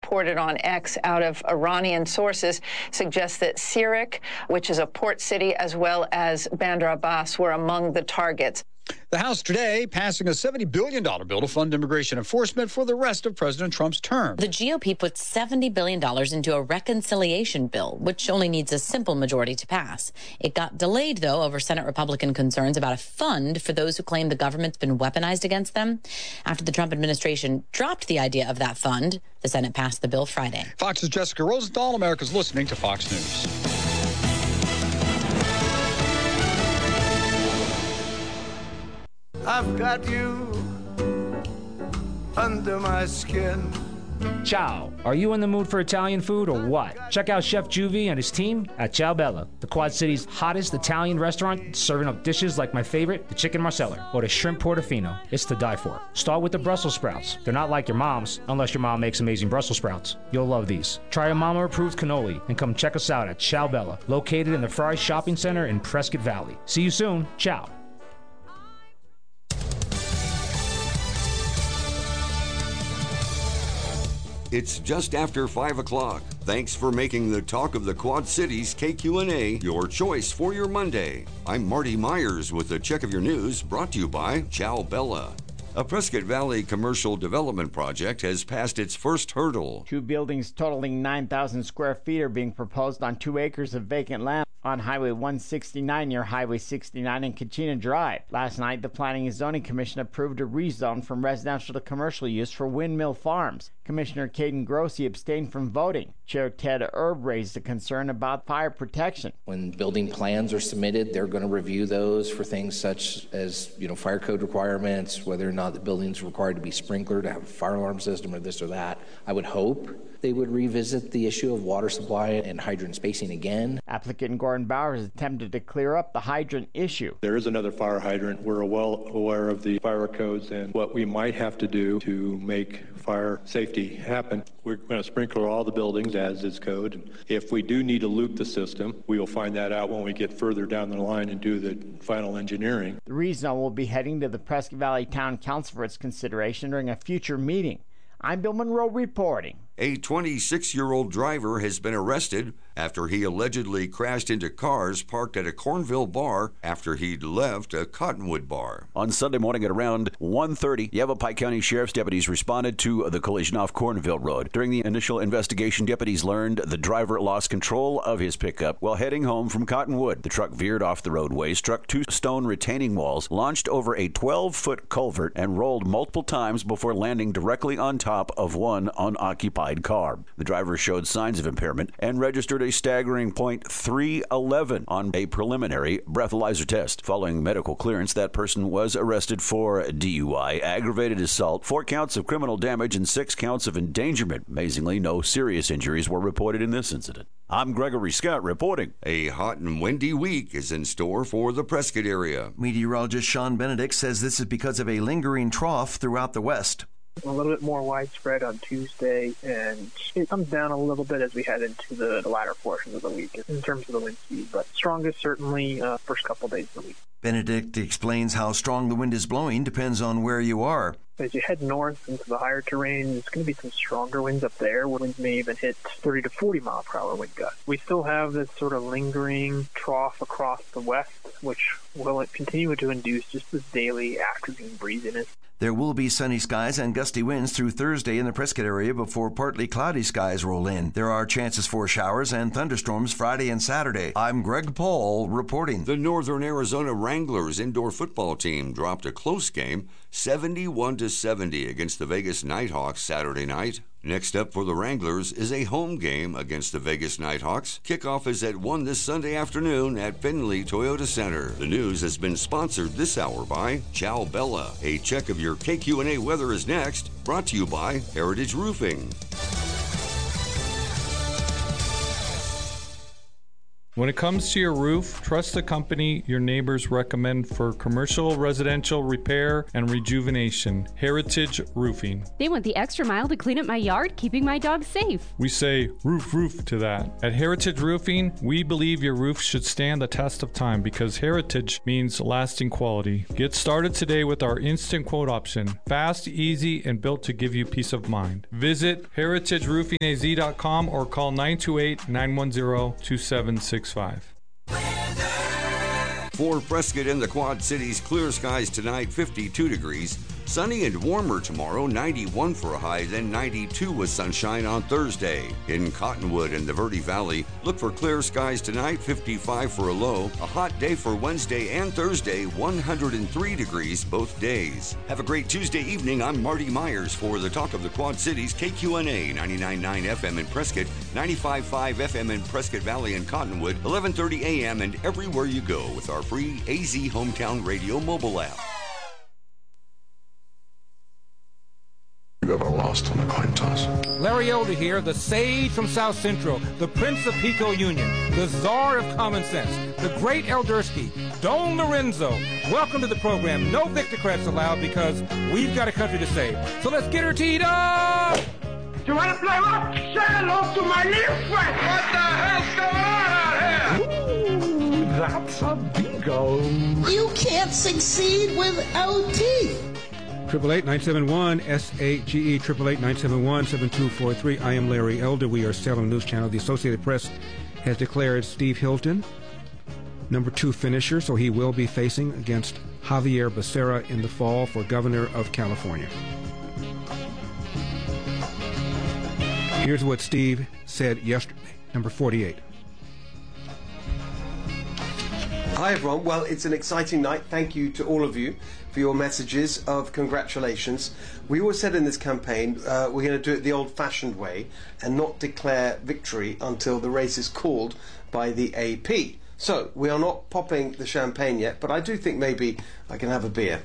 reported on X out of Iranian sources suggests that Sirik, which is a port city, as well as Bandar Abbas, were among the targets. The House today passing a $70 billion bill to fund immigration enforcement for the rest of President Trump's term. The GOP put $70 billion into a reconciliation bill, which only needs a simple majority to pass. It got delayed, though, over Senate Republican concerns about a fund for those who claim the government's been weaponized against them. After the Trump administration dropped the idea of that fund, the Senate passed the bill Friday. Fox's Jessica Rosenthal. America's listening to Fox News. I've got you under my skin. Ciao. Are you in the mood for Italian food or what? Check out Chef Juvie and his team at Ciao Bella, the Quad City's hottest Italian restaurant, serving up dishes like my favorite, the chicken marsala, or the shrimp portofino. It's to die for. Start with the Brussels sprouts. They're not like your mom's, unless your mom makes amazing Brussels sprouts. You'll love these. Try a mama-approved cannoli and come check us out at Ciao Bella, located in the Fry Shopping Center in Prescott Valley. See you soon. Ciao. It's just after 5 o'clock. Thanks for making the Talk of the Quad Cities KQNA your choice for your Monday. I'm Marty Myers with a check of your news brought to you by Ciao Bella. A Prescott Valley commercial development project has passed its first hurdle. 2 buildings totaling 9,000 square feet are being proposed on 2 acres of vacant land on Highway 169 near Highway 69 and Kachina Drive. Last night, the Planning and Zoning Commission approved a rezone from residential to commercial use for Windmill Farms. Commissioner Caden Grossi abstained from voting. Chair Ted Erb raised a concern about fire protection. When building plans are submitted, they're going to review those for things such as, fire code requirements, whether or not the building's required to be sprinklered, to have a fire alarm system, or this or that. I would hope they would revisit the issue of water supply and hydrant spacing again. Applicant Gordon Bowers attempted to clear up the hydrant issue. There is another fire hydrant. We're well aware of the fire codes and what we might have to do to make fire safety happen. We're going to sprinkler all the buildings as is code. If we do need to loop the system, we will find that out when we get further down the line and do the final engineering. The rezone will be heading to the Prescott Valley Town Council for its consideration during a future meeting. I'm Bill Monroe reporting. A 26-year-old driver has been arrested after he allegedly crashed into cars parked at a Cornville bar after he'd left a Cottonwood bar. On Sunday morning at around 1:30, Yavapai County Sheriff's deputies responded to the collision off Cornville Road. During the initial investigation, deputies learned the driver lost control of his pickup while heading home from Cottonwood. The truck veered off the roadway, struck 2 stone retaining walls, launched over a 12-foot culvert, and rolled multiple times before landing directly on top of one unoccupied car. The driver showed signs of impairment and registered a staggering .311 on a preliminary breathalyzer test. Following medical clearance, that person was arrested for DUI, aggravated assault, 4 counts of criminal damage, and 6 counts of endangerment. Amazingly, no serious injuries were reported in this incident. I'm Gregory Scott reporting. A hot and windy week is in store for the Prescott area. Meteorologist Sean Benedict says this is because of a lingering trough throughout the west. A little bit more widespread on Tuesday, and it comes down a little bit as we head into the latter portions of the week in terms of the wind speed, but strongest certainly first couple days of the week. Benedict explains how strong the wind is blowing depends on where you are. As you head north into the higher terrain, there's going to be some stronger winds up there, where winds may even hit 30 to 40 mile per hour wind gusts. We still have this sort of lingering trough across the west, which will continue to induce just this daily afternoon breeziness. There will be sunny skies and gusty winds through Thursday in the Prescott area before partly cloudy skies roll in. There are chances for showers and thunderstorms Friday and Saturday. I'm Greg Paul reporting. The Northern Arizona Wranglers indoor football team dropped a close game, 71-70 against the Vegas Nighthawks Saturday night. Next up for the Wranglers is a home game against the Vegas Nighthawks. Kickoff is at 1 this Sunday afternoon at Findlay Toyota Center. The news has been sponsored this hour by Ciao Bella. A check of your KQNA weather is next, brought to you by Heritage Roofing. When it comes to your roof, trust the company your neighbors recommend for commercial, residential repair and rejuvenation. Heritage Roofing. They went the extra mile to clean up my yard, keeping my dog safe. We say roof, roof to that. At Heritage Roofing, we believe your roof should stand the test of time because heritage means lasting quality. Get started today with our instant quote option. Fast, easy, and built to give you peace of mind. Visit heritageroofingaz.com or call 928-910-2765. For Prescott and the Quad Cities, clear skies tonight, 52 degrees. Sunny and warmer tomorrow, 91 for a high, then 92 with sunshine on Thursday. In Cottonwood and the Verde Valley, look for clear skies tonight, 55 for a low. A hot day for Wednesday and Thursday, 103 degrees both days. Have a great Tuesday evening. I'm Marty Myers for the Talk of the Quad Cities, KQNA 99.9 FM in Prescott, 95.5 FM in Prescott Valley and Cottonwood, 11:30 a.m. and everywhere you go with our free AZ Hometown Radio mobile app. You ever lost on the coin toss? Larry Elder here, the sage from South Central, the Prince of Pico Union, the czar of common sense, the great Eldersky, Don Lorenzo. Welcome to the program. No Victocrats allowed because we've got a country to save. So let's get her teed up! You want to play what? Say hello to my little friend! What the hell's going on out here? Ooh, that's a bingo. You can't succeed without teeth. 888-971-SAGE, 888-971-7243. I am Larry Elder. We are Salem News Channel. The Associated Press has declared Steve Hilton number 2 finisher, so he will be facing against Javier Becerra in the fall for governor of California. Here's what Steve said yesterday, number 48. Hi, everyone. Well, it's an exciting night. Thank you to all of you for your messages of congratulations. We always said in this campaign we're going to do it the old-fashioned way and not declare victory until the race is called by the AP. So, we are not popping the champagne yet, but I do think maybe I can have a beer.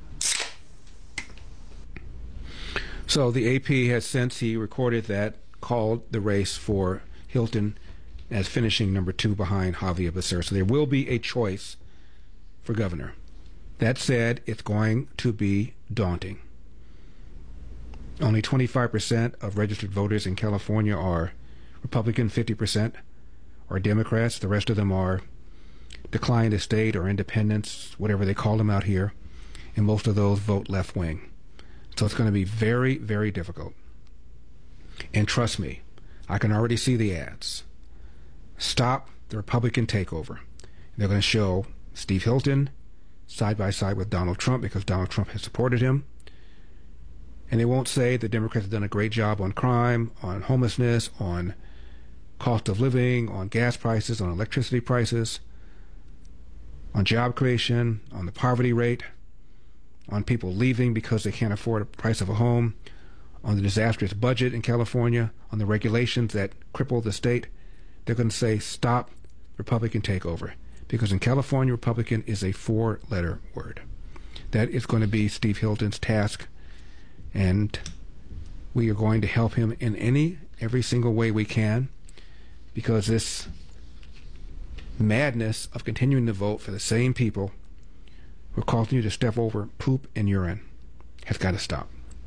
So, the AP has, since he recorded that, called the race for Hilton as finishing number 2 behind Javier Becerra. So there will be a choice for governor. That said, it's going to be daunting. Only 25% of registered voters in California are Republican, 50% are Democrats. The rest of them are declined estate or independents, whatever they call them out here. And most of those vote left wing. So it's going to be very, very difficult. And trust me, I can already see the ads. Stop the Republican takeover. They're going to show Steve Hilton side by side with Donald Trump because Donald Trump has supported him. And they won't say the Democrats have done a great job on crime, on homelessness, on cost of living, on gas prices, on electricity prices, on job creation, on the poverty rate, on people leaving because they can't afford the price of a home, on the disastrous budget in California, on the regulations that cripple the state. They're going to say, stop Republican takeover. Because in California, Republican is a 4-letter word. That is going to be Steve Hilton's task. And we are going to help him in every single way we can. Because this madness of continuing to vote for the same people who are causing you to step over poop and urine has got to stop.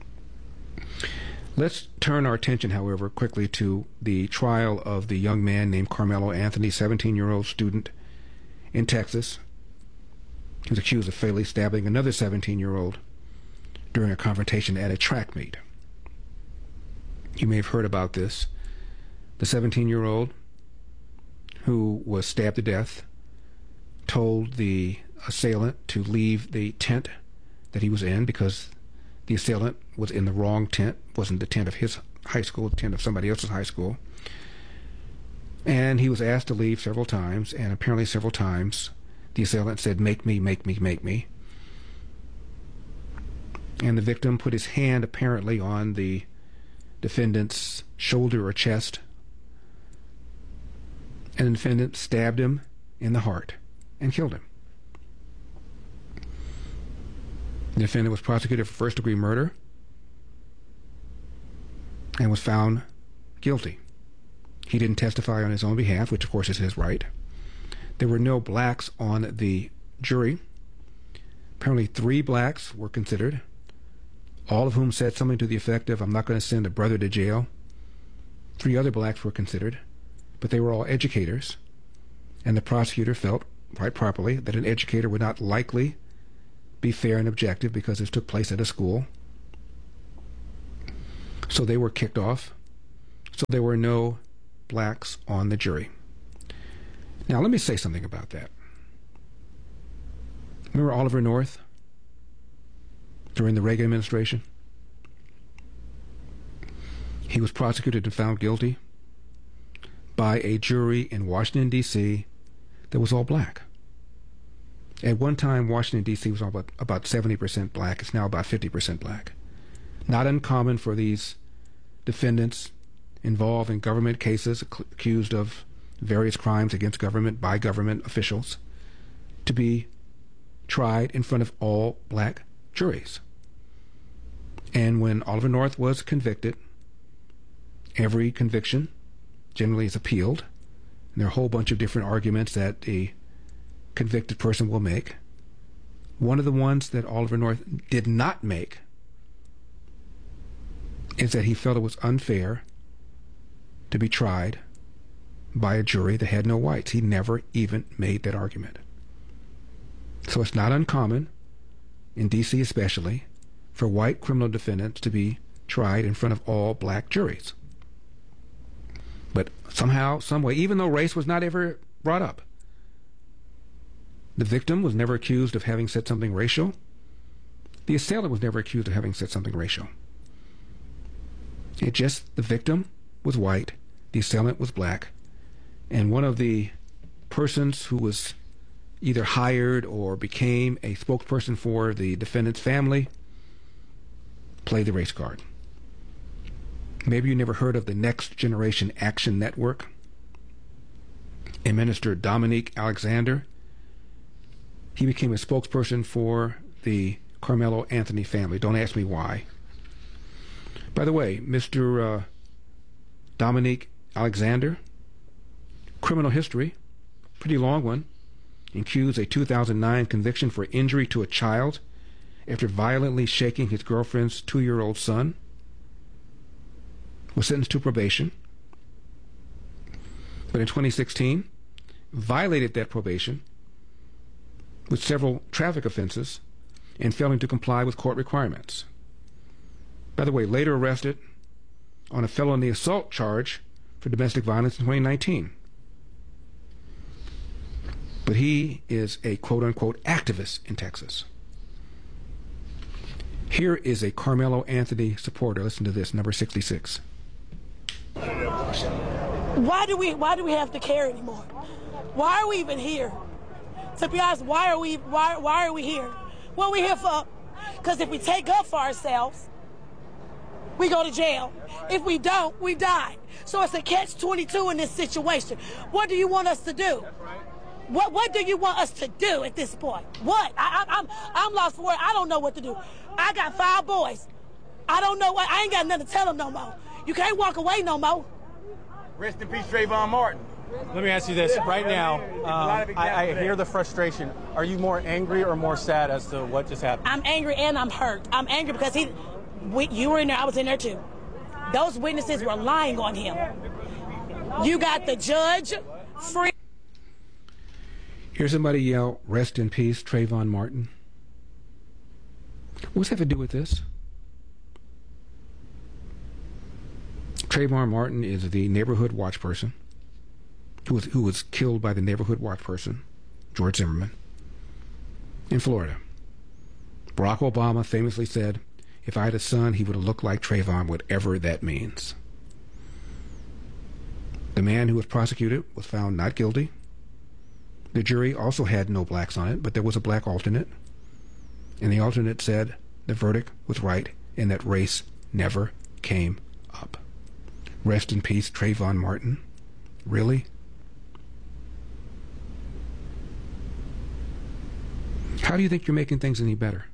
Let's turn our attention, however, quickly to the trial of the young man named Carmelo Anthony, 17-year-old student in Texas. He was accused of fatally stabbing another 17-year-old during a confrontation at a track meet. You may have heard about this. The 17-year-old who was stabbed to death told the assailant to leave the tent that he was in because the assailant was in the wrong tent. It wasn't the tent of his high school, the tent of somebody else's high school. And he was asked to leave several times, and apparently several times the assailant said, "Make me, make me, make me." And the victim put his hand apparently on the defendant's shoulder or chest, and the defendant stabbed him in the heart and killed him. The defendant was prosecuted for first-degree murder and was found guilty. He didn't testify on his own behalf, which of course is his right. There were no blacks on the jury. Apparently 3 blacks were considered, all of whom said something to the effect of, "I'm not going to send a brother to jail." 3 other blacks were considered, but they were all educators, and the prosecutor felt, quite properly, that an educator would not likely be fair and objective because this took place at a school. So they were kicked off. So there were no blacks on the jury. Now let me say something about that. Remember Oliver North during the Reagan administration? He was prosecuted and found guilty by a jury in Washington, D.C. that was all black. At one time, Washington, D.C. was all about 70% black. It's now about 50% black. Not uncommon for these defendants involved in government cases accused of various crimes against government by government officials to be tried in front of all black juries. And when Oliver North was convicted, every conviction generally is appealed, and there are a whole bunch of different arguments that the convicted person will make. One of the ones that Oliver North did not make is that he felt it was unfair to be tried by a jury that had no whites. He never even made that argument. So it's not uncommon, in D.C. especially, for white criminal defendants to be tried in front of all black juries. But somehow, some way, even though race was not ever brought up, the victim was never accused of having said something racial. The assailant was never accused of having said something racial. It just, the victim was white, the assailant was black, and one of the persons who was either hired or became a spokesperson for the defendant's family played the race card. Maybe you never heard of the Next Generation Action Network. A minister, Dominique Alexander, he became a spokesperson for the Carmelo Anthony family. Don't ask me why. By the way, Mr. Dominique Alexander, criminal history, pretty long one, includes a 2009 conviction for injury to a child after violently shaking his girlfriend's 2-year-old son. Was sentenced to probation, but in 2016 violated that probation with several traffic offenses and failing to comply with court requirements. By the way, later arrested on a felony assault charge for domestic violence in 2019. But he is a quote-unquote activist in Texas. Here is a Carmelo Anthony supporter. Listen to this, number 66. Why do we have to care anymore? Why are we even here? To be honest, why are we here? What are we here for? Because if we take up for ourselves, we go to jail. If we don't, we die. So it's a catch-22 in this situation. What do you want us to do? What do you want us to do at this point? What? I'm lost for words. I don't know what to do. I got 5 boys. I don't know what. I ain't got nothing to tell them no more. You can't walk away no more. Rest in peace, Trayvon Martin. Let me ask you this. Right now, I hear the frustration. Are you more angry or more sad as to what just happened? I'm angry and I'm hurt. I'm angry because you were in there, I was in there too. Those witnesses were lying on him. You got the judge free. Hear somebody yell, "Rest in peace, Trayvon Martin." What's that have to do with this? Trayvon Martin is the neighborhood watch person who was killed by the neighborhood watch person, George Zimmerman, in Florida. Barack Obama famously said, if I had a son, he would look like Trayvon, whatever that means. The man who was prosecuted was found not guilty. The jury also had no blacks on it, but there was a black alternate. And the alternate said the verdict was right and that race never came up. Rest in peace, Trayvon Martin. Really? How do you think you're making things any better?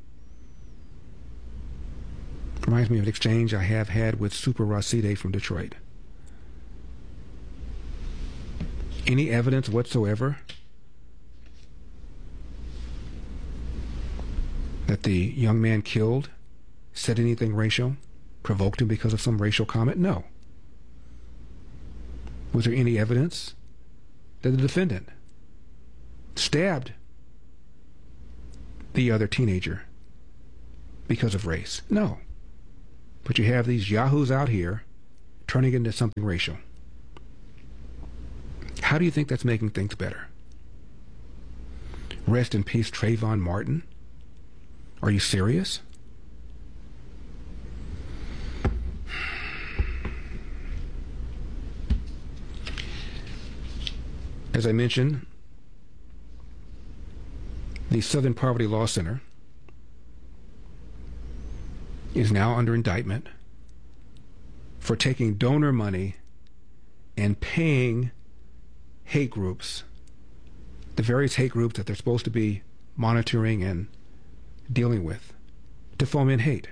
Reminds me of an exchange I have had with Super Rashide from Detroit. any evidence whatsoever that the young man killed said anything racial, provoked him because of some racial comment? No. Was there any evidence that the defendant stabbed the other teenager because of race? No. But you have these yahoos out here turning it into something racial. How do you think that's making things better? Rest in peace, Trayvon Martin. Are you serious? As I mentioned, the Southern Poverty Law Center is now under indictment for taking donor money and paying hate groups, the various hate groups that they're supposed to be monitoring and dealing with, to foment hate.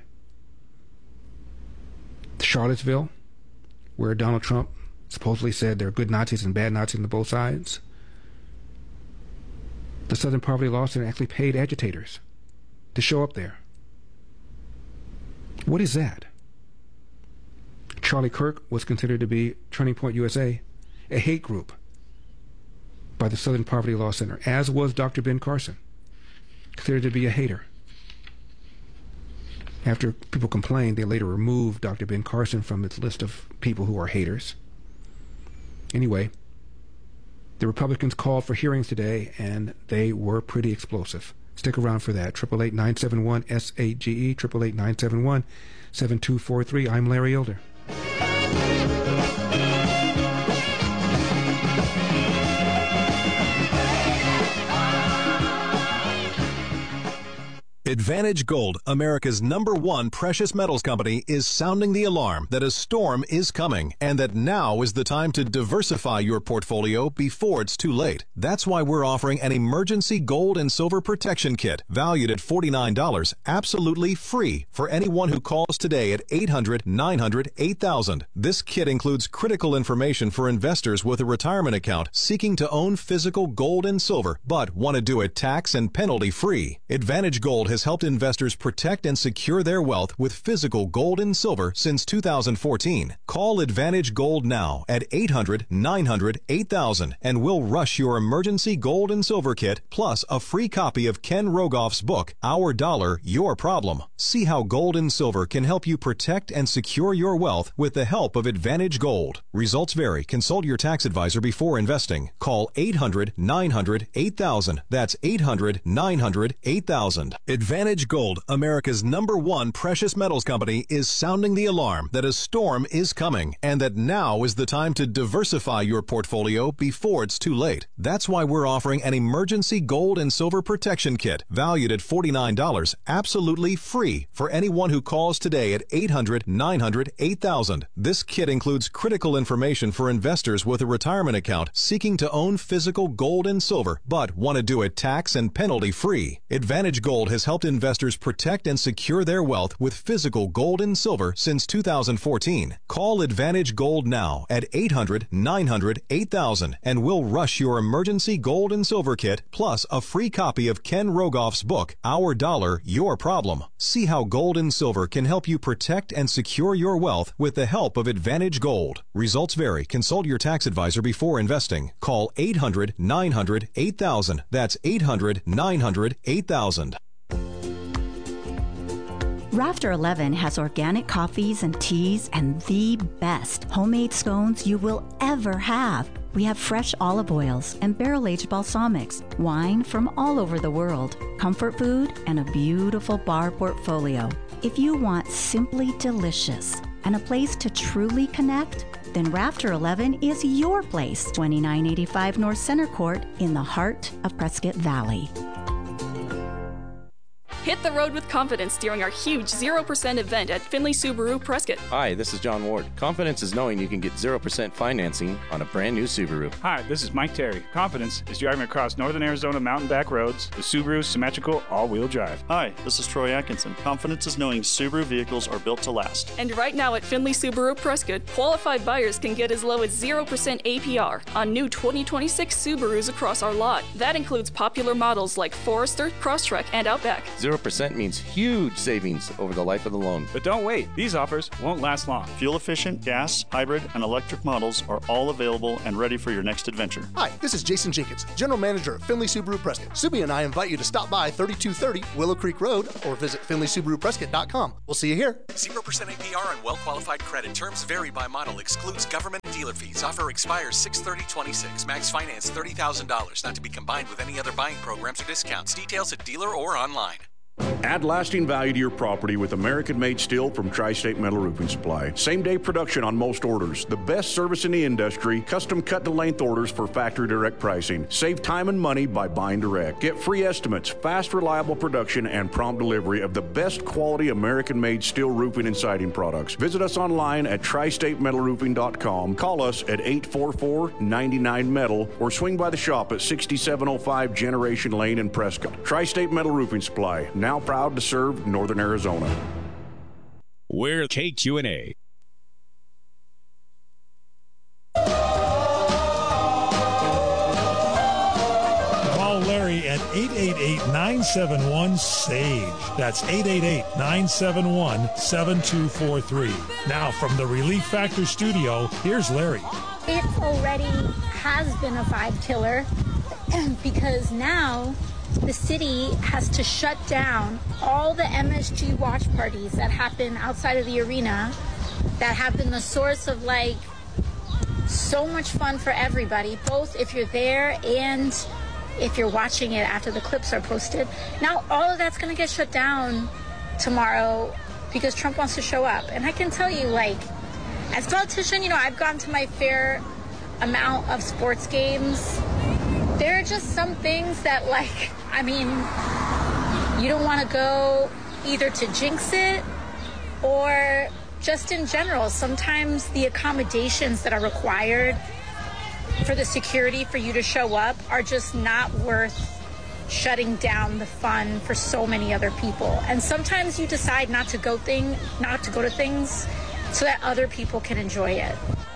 Charlottesville, where Donald Trump supposedly said there are good Nazis and bad Nazis on both sides, the Southern Poverty Law Center actually paid agitators to show up there. What is that? Charlie Kirk was considered to be Turning Point USA, a hate group by the Southern Poverty Law Center, as was Dr. Ben Carson, considered to be a hater. After people complained, they later removed Dr. Ben Carson from its list of people who are haters. Anyway, the Republicans called for hearings today, and they were pretty explosive. Stick around for that. 888-971-SAGE, 888-971-7243. I'm Larry Elder. Advantage Gold, America's #1 precious metals company, is sounding the alarm that a storm is coming and that now is the time to diversify your portfolio before it's too late. That's why we're offering an emergency gold and silver protection kit valued at $49, absolutely free for anyone who calls today at 800-900-8000. This kit includes critical information for investors with a retirement account seeking to own physical gold and silver but want to do it tax and penalty free. Advantage Gold has helped investors protect and secure their wealth with physical gold and silver since 2014. Call Advantage Gold now at 800-900-8000 and we'll rush your emergency gold and silver kit plus a free copy of Ken Rogoff's book, Our Dollar, Your Problem. See how gold and silver can help you protect and secure your wealth with the help of Advantage Gold. Results vary. Consult your tax advisor before investing. Call 800-900-8000. That's 800-900-8000. Advantage Gold, America's #1 precious metals company, is sounding the alarm that a storm is coming and that now is the time to diversify your portfolio before it's too late. That's why we're offering an emergency gold and silver protection kit valued at $49, absolutely free for anyone who calls today at 800-900-8000. This kit includes critical information for investors with a retirement account seeking to own physical gold and silver but want to do it tax and penalty free. Advantage Gold has helped investors protect and secure their wealth with physical gold and silver since 2014. Call Advantage Gold now at 800-900-8000 and we'll rush your emergency gold and silver kit plus a free copy of Ken Rogoff's book, Our Dollar, Your Problem. See how gold and silver can help you protect and secure your wealth with the help of Advantage Gold. Results vary. Consult your tax advisor before investing. Call 800-900-8000. That's 800-900-8000. Rafter 11 has organic coffees and teas and the best homemade scones you will ever have. We have fresh olive oils and barrel-aged balsamics, wine from all over the world, comfort food, and a beautiful bar portfolio. If you want simply delicious and a place to truly connect, then Rafter 11 is your place. 2985 North Center Court in the heart of Prescott Valley. Hit the road with confidence during our huge 0% event at Finley Subaru Prescott. Hi, this is John Ward. Confidence is knowing you can get 0% financing on a brand new Subaru. Hi, this is Mike Terry. Confidence is driving across northern Arizona mountain back roads with Subaru's symmetrical all-wheel drive. Hi, this is Troy Atkinson. Confidence is knowing Subaru vehicles are built to last. And right now at Finley Subaru Prescott, qualified buyers can get as low as 0% APR on new 2026 Subarus across our lot. That includes popular models like Forester, Crosstrek, and Outback. 0% means huge savings over the life of the loan. But don't wait. These offers won't last long. Fuel-efficient, gas, hybrid, and electric models are all available and ready for your next adventure. Hi, this is Jason Jenkins, General Manager of Finley Subaru Prescott. Subi and I invite you to stop by 3230 Willow Creek Road or visit FinleySubaruPrescott.com. We'll see you here. 0% APR and well-qualified credit. Terms vary by model. Excludes government and dealer fees. Offer expires 6/30/26. Max finance $30,000. Not to be combined with any other buying programs or discounts. Details at dealer or online. Add lasting value to your property with American-made steel from Tri-State Metal Roofing Supply. Same-day production on most orders. The best service in the industry. Custom cut-to-length orders for factory direct pricing. Save time and money by buying direct. Get free estimates, fast, reliable production, and prompt delivery of the best quality American-made steel roofing and siding products. Visit us online at tristatemetalroofing.com. Call us at 844-99-METAL or swing by the shop at 6705 Generation Lane in Prescott. Tri-State Metal Roofing Supply. Now proud to serve Northern Arizona. We're KQNA. Call Larry at 888-971-SAGE. That's 888-971-7243. Now from the Relief Factor studio, here's Larry. It already has been a vibe killer because now the city has to shut down all the MSG watch parties that happen outside of the arena that have been the source of like so much fun for everybody, both if you're there and if you're watching it after the clips are posted. Now all of that's going to get shut down tomorrow because Trump wants to show up. And I can tell you, like, as a politician, you know, I've gone to my fair amount of sports games. There are just some things that, like, I mean, you don't want to go either to jinx it or just in general. Sometimes the accommodations that are required for the security for you to show up are just not worth shutting down the fun for so many other people. And sometimes you decide not to go to things so that other people can enjoy it.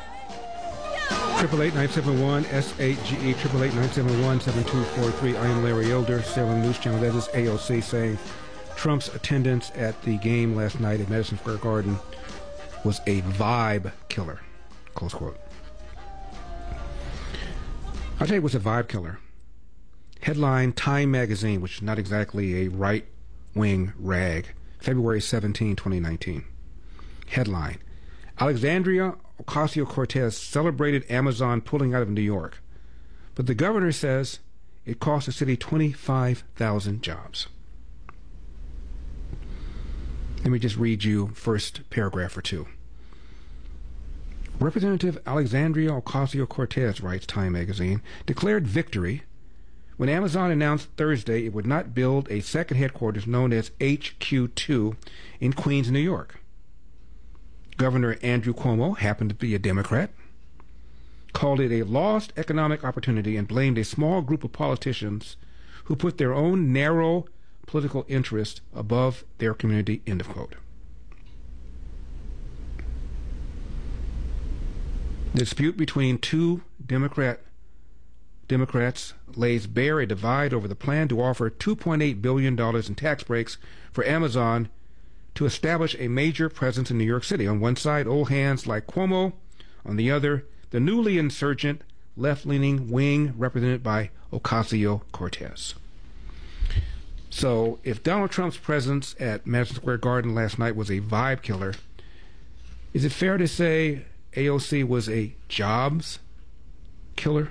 888-971-SAGE, 888-971-7243. I am Larry Elder, Salem News Channel. That is AOC saying Trump's attendance at the game last night at Madison Square Garden was a vibe killer. Close quote. I'll tell you what's a vibe killer. Headline Time Magazine, which is not exactly a right-wing rag, February 17, 2019. Headline, Alexandria Ocasio-Cortez celebrated Amazon pulling out of New York, but the governor says it cost the city 25,000 jobs. Let me just read you first paragraph or two. Representative Alexandria Ocasio-Cortez, writes Time magazine, declared victory when Amazon announced Thursday it would not build a second headquarters known as HQ2 in Queens, New York. Governor Andrew Cuomo happened to be a Democrat, called it a lost economic opportunity and blamed a small group of politicians who put their own narrow political interest above their community, end of quote. The dispute between two Democrats lays bare a divide over the plan to offer $2.8 billion in tax breaks for Amazon to establish a major presence in New York City. On one side, old hands like Cuomo. On the other, the newly insurgent left-leaning wing represented by Ocasio-Cortez. So if Donald Trump's presence at Madison Square Garden last night was a vibe killer, is it fair to say AOC was a jobs killer?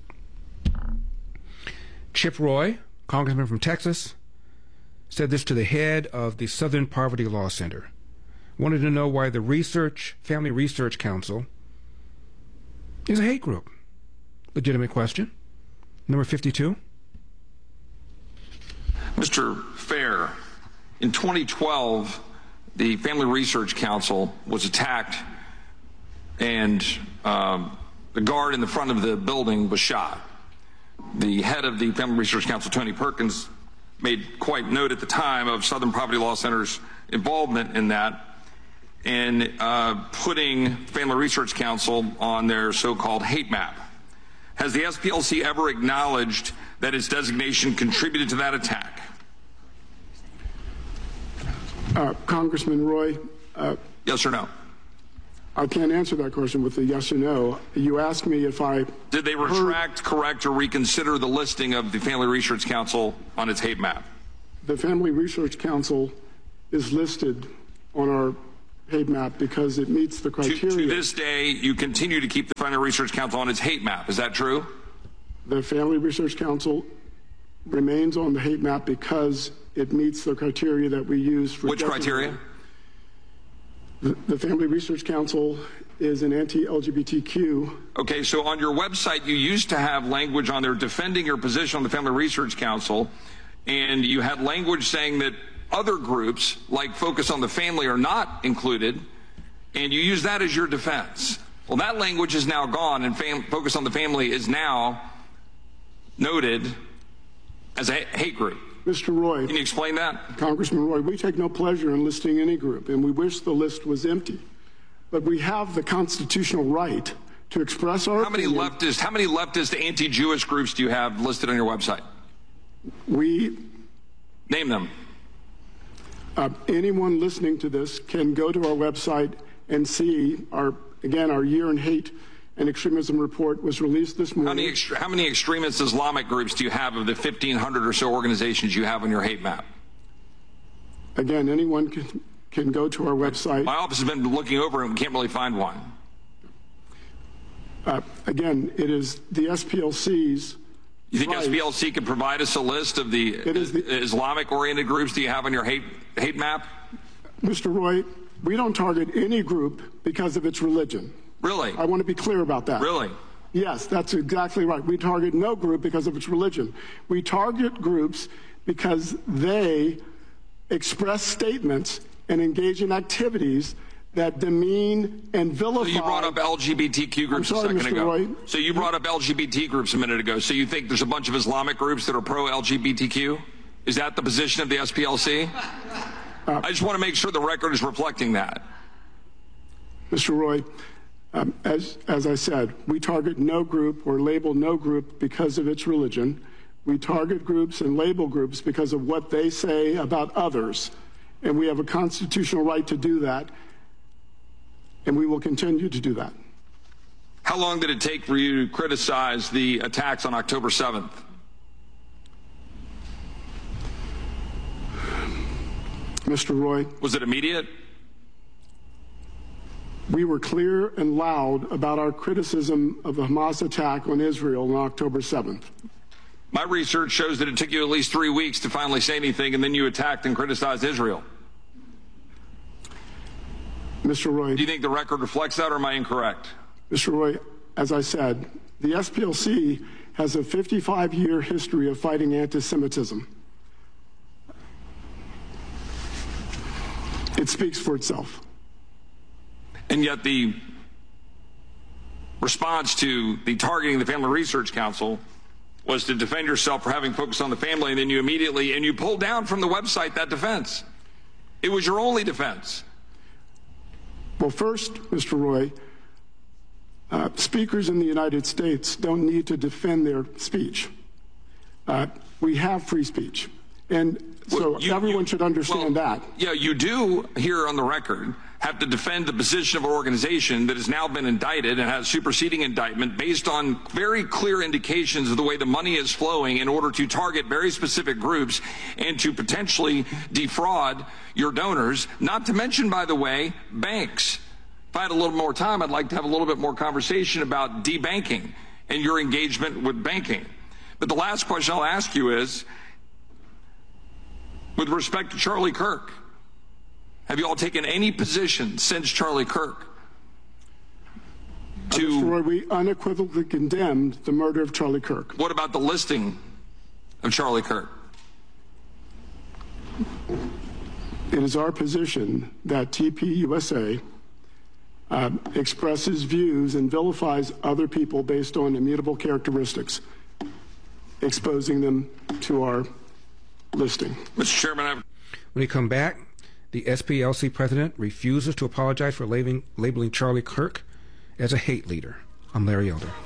Chip Roy, congressman from Texas, said this to the head of the Southern Poverty Law Center. Wanted to know why the Family Research Council is a hate group. Legitimate question. Number 52. Mr. Fair, In 2012, the Family Research Council was attacked, and the guard in the front of the building was shot. The head of the Family Research Council, Tony Perkins, made quite note at the time of Southern Poverty Law Center's involvement in that, and putting Family Research Council on their so-called hate map. Has the SPLC ever acknowledged that its designation contributed to that attack? Congressman Roy. Yes or no? I can't answer that question with a yes or no. You asked me if I... Did they retract, correct, or reconsider the listing of the Family Research Council on its hate map? The Family Research Council is listed on our hate map because it meets the criteria. To this day, you continue to keep the Family Research Council on its hate map. Is that true? The Family Research Council remains on the hate map because it meets the criteria that we use for... Which criteria? The Family Research Council is an anti-LGBTQ. Okay, so on your website, you used to have language on there defending your position on the Family Research Council, and you had language saying that other groups, like Focus on the Family, are not included, and you use that as your defense. Well, that language is now gone, and Focus on the Family is now noted as a hate group. Mr. Roy. Can you explain that? Congressman Roy, we take no pleasure in listing any group, and we wish the list was empty. But we have the constitutional right to express our opinion. How many leftist anti-Jewish groups do you have listed on your website? Name them. Anyone listening to this can go to our website and see our Year in Hate and Extremism report was released this morning. How many extremist Islamic groups do you have of the 1,500 or so organizations you have on your hate map? Again, anyone can go to our website. My office has been looking over and we can't really find one. Again, it is the SPLC's. You think SPLC could provide us a list of the Islamic-oriented groups that you have on your hate map? Mr. Roy, we don't target any group because of its religion. Really? I want to be clear about that. Really? Yes, that's exactly right. We target no group because of its religion. We target groups because they express statements and engage in activities that demean and vilify. So you brought up LGBTQ groups a second ago. Roy. So you brought up LGBT groups a minute ago. So you think there's a bunch of Islamic groups that are pro-LGBTQ? Is that the position of the SPLC? I just want to make sure the record is reflecting that. Mr. Roy, as I said, we target no group or label no group because of its religion. We target groups and label groups because of what they say about others. And we have a constitutional right to do that. And we will continue to do that. How long did it take for you to criticize the attacks on October 7th? Mr. Roy. Was it immediate? We were clear and loud about our criticism of the Hamas attack on Israel on October 7th. My research shows that it took you at least 3 weeks to finally say anything, and then you attacked and criticized Israel. Mr. Roy. Do you think the record reflects that, or am I incorrect? Mr. Roy, as I said, the SPLC has a 55-year history of fighting anti-Semitism. It speaks for itself. And yet the response to the targeting of the Family Research Council was to defend yourself for having focused on the family, and then you pulled down from the website that defense. It was your only defense. Well, first, Mr. Roy, speakers in the United States don't need to defend their speech. We have free speech. And so everyone should understand that. Yeah, you do, here on the record, have to defend the position of an organization that has now been indicted and has superseding indictment based on very clear indications of the way the money is flowing in order to target very specific groups and to potentially defraud your donors, not to mention, by the way, banks. If I had a little more time, I'd like to have a little bit more conversation about debanking and your engagement with banking. But the last question I'll ask you is, with respect to Charlie Kirk, have you all taken any position since Charlie Kirk Mr. Roy, we unequivocally condemned the murder of Charlie Kirk. What about the listing of Charlie Kirk? It is our position that TPUSA expresses views and vilifies other people based on immutable characteristics, exposing them to our listing. Mr. Chairman, when we come back, the SPLC president refuses to apologize for labeling Charlie Kirk as a hate leader. I'm Larry Elder.